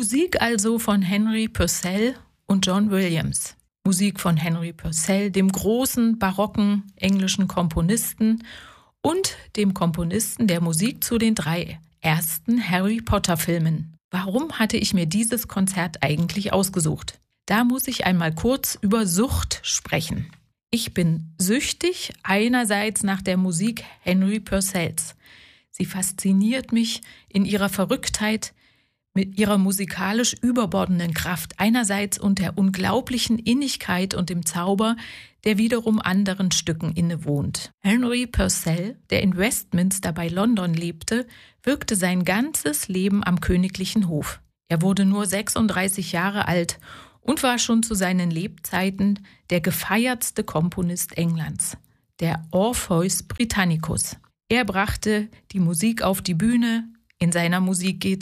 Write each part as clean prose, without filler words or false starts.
Musik also von Henry Purcell und John Williams. Musik von Henry Purcell, dem großen barocken englischen Komponisten und dem Komponisten der Musik zu den 3 ersten Harry Potter-Filmen. Warum hatte ich mir dieses Konzert eigentlich ausgesucht? Da muss ich einmal kurz über Sucht sprechen. Ich bin süchtig einerseits nach der Musik Henry Purcells. Sie fasziniert mich in ihrer Verrücktheit, mit ihrer musikalisch überbordenden Kraft einerseits und der unglaublichen Innigkeit und dem Zauber, der wiederum anderen Stücken innewohnt. Henry Purcell, der in Westminster bei London lebte, wirkte sein ganzes Leben am königlichen Hof. Er wurde nur 36 Jahre alt und war schon zu seinen Lebzeiten der gefeiertste Komponist Englands, der Orpheus Britannicus. Er brachte die Musik auf die Bühne. In seiner Musik geht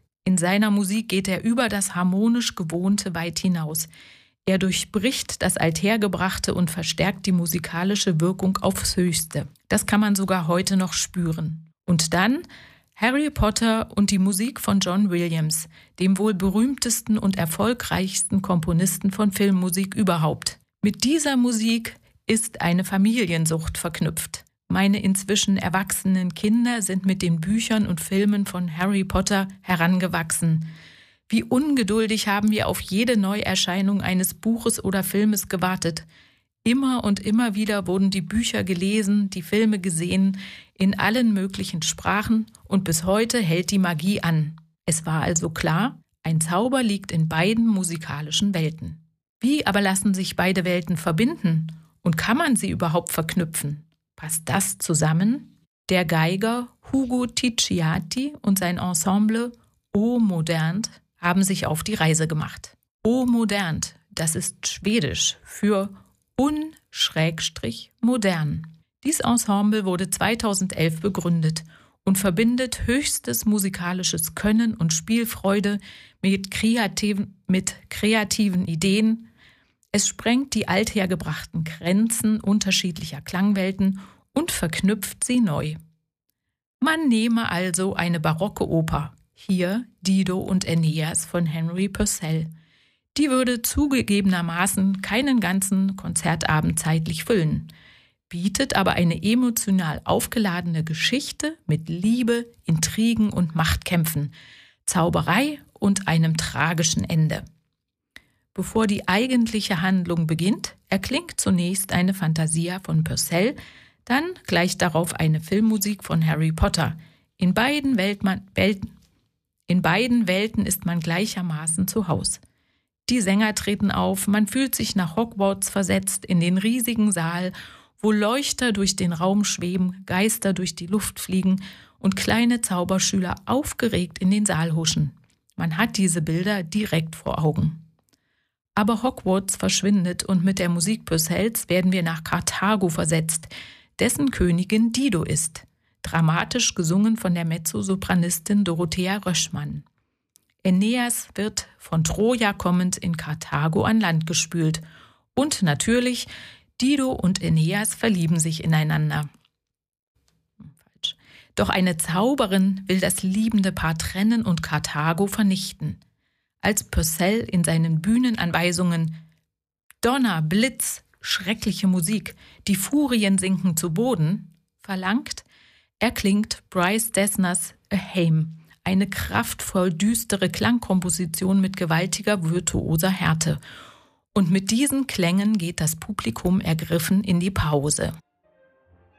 er über das harmonisch Gewohnte weit hinaus. Er durchbricht das Althergebrachte und verstärkt die musikalische Wirkung aufs Höchste. Das kann man sogar heute noch spüren. Und dann Harry Potter und die Musik von John Williams, dem wohl berühmtesten und erfolgreichsten Komponisten von Filmmusik überhaupt. Mit dieser Musik ist eine Familiensucht verknüpft. Meine inzwischen erwachsenen Kinder sind mit den Büchern und Filmen von Harry Potter herangewachsen. Wie ungeduldig haben wir auf jede Neuerscheinung eines Buches oder Filmes gewartet. Immer und immer wieder wurden die Bücher gelesen, die Filme gesehen, in allen möglichen Sprachen und bis heute hält die Magie an. Es war also klar, ein Zauber liegt in beiden musikalischen Welten. Wie aber lassen sich beide Welten verbinden und kann man sie überhaupt verknüpfen? Passt das zusammen? Der Geiger Hugo Ticciati und sein Ensemble O Modernt haben sich auf die Reise gemacht. O Modernt, das ist Schwedisch für un-modern. Dies Ensemble wurde 2011 begründet und verbindet höchstes musikalisches Können und Spielfreude mit kreativen Ideen. Es sprengt die althergebrachten Grenzen unterschiedlicher Klangwelten und verknüpft sie neu. Man nehme also eine barocke Oper, hier Dido und Aeneas von Henry Purcell. Die würde zugegebenermaßen keinen ganzen Konzertabend zeitlich füllen, bietet aber eine emotional aufgeladene Geschichte mit Liebe, Intrigen und Machtkämpfen, Zauberei und einem tragischen Ende. Bevor die eigentliche Handlung beginnt, erklingt zunächst eine Fantasia von Purcell, dann gleich darauf eine Filmmusik von Harry Potter. In beiden Welten ist man gleichermaßen zu Haus. Die Sänger treten auf, man fühlt sich nach Hogwarts versetzt in den riesigen Saal, wo Leuchter durch den Raum schweben, Geister durch die Luft fliegen und kleine Zauberschüler aufgeregt in den Saal huschen. Man hat diese Bilder direkt vor Augen. Aber Hogwarts verschwindet und mit der Musik Purcells werden wir nach Karthago versetzt, dessen Königin Dido ist, dramatisch gesungen von der Mezzosopranistin Dorothea Röschmann. Aeneas wird von Troja kommend in Karthago an Land gespült und natürlich Dido und Aeneas verlieben sich ineinander. Doch eine Zauberin will das liebende Paar trennen und Karthago vernichten. Als Purcell in seinen Bühnenanweisungen Donner, Blitz, schreckliche Musik, die Furien sinken zu Boden verlangt, erklingt Bryce Dessners A Hymn, eine kraftvoll düstere Klangkomposition mit gewaltiger virtuoser Härte. Und mit diesen Klängen geht das Publikum ergriffen in die Pause.